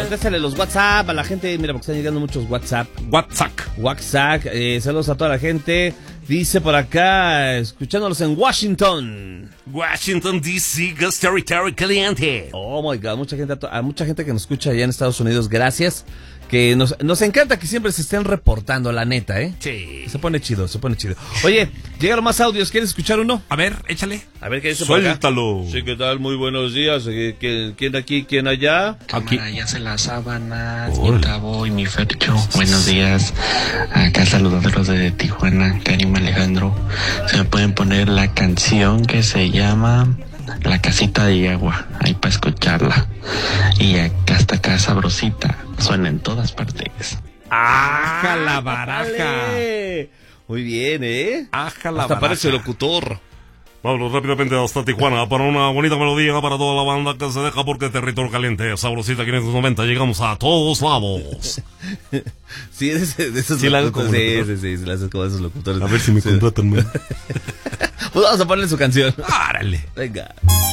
Contéstale los WhatsApp a la gente. Mira, porque están llegando muchos WhatsApp. WhatsApp. Saludos a toda la gente. Dice por acá, escuchándolos en Washington. Washington, D.C., Gas Territory Caliente. Oh my God, a mucha gente que nos escucha allá en Estados Unidos, gracias. Que nos encanta que siempre se estén reportando, la neta, ¿eh? Sí. Se pone chido. Oye, llegaron más audios, ¿quieres escuchar uno? A ver, échale. A ver qué dice por acá. Suéltalo. Sí, ¿qué tal? Muy buenos días. ¿Quién aquí, quién allá? Cámara, ya se las sábanas, mi Tavo y mi Fercho. Buenos días. Acá saludándolos desde Tijuana, Karim Alejandro. Se me pueden poner la canción que se llama La Casita de Agua, ahí para escucharla. Y acá sabrosita, suena en todas partes. ¡Aja la baraja! ¡Dale! Muy bien, ¿eh? ¡Aja la Hasta baraja! parece locutor. Vámonos rápidamente hasta Tijuana para una bonita melodía para toda la banda que se deja porque territorio caliente. Sabrosita 590, llegamos a todos lados. Sí, de esos ¿Sí la hago locutores. como locutor? Sí, la haces como de esos locutores. A ver si me contratan, man. Pues vamos a ponerle su canción. ¡Árale! Venga.